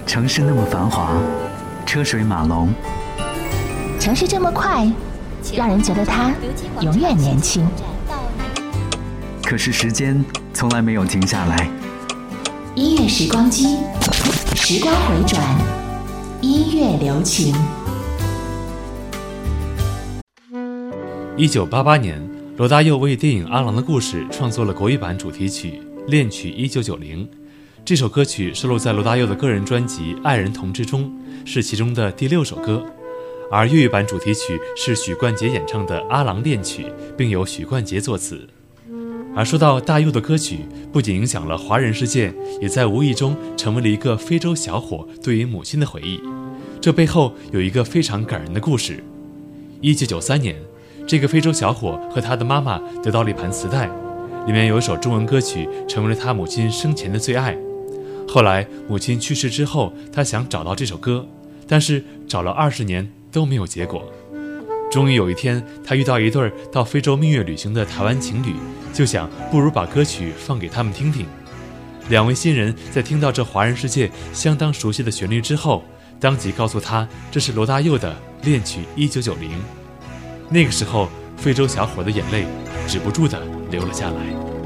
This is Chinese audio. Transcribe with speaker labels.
Speaker 1: 城市那么繁华，车水马龙，
Speaker 2: 城市这么快，让人觉得它永远年轻。
Speaker 1: 可是时间从来没有停下来。
Speaker 2: 音乐时光机，时光回转，音乐留情。
Speaker 3: 1988年，罗大佑为电影《阿郎的故事》创作了国语版主题曲《恋曲1990》。这首歌曲收录在罗大佑的个人专辑《爱人同志》中，是其中的第6首歌。而粤语版主题曲是许冠杰演唱的《阿郎恋曲》，并由许冠杰作词。而说到大佑的歌曲，不仅影响了华人世界，也在无意中成为了一个非洲小伙对于母亲的回忆。这背后有一个非常感人的故事。1993年，这个非洲小伙和他的妈妈得到了一盘磁带，里面有一首中文歌曲成为了他母亲生前的最爱。后来母亲去世之后，他想找到这首歌，但是找了20年都没有结果。终于有一天，他遇到一对到非洲蜜月旅行的台湾情侣，就想不如把歌曲放给他们听听。两位新人在听到这华人世界相当熟悉的旋律之后，当即告诉他这是罗大佑的《恋曲1990》。那个时候，非洲小伙的眼泪止不住地流了下来。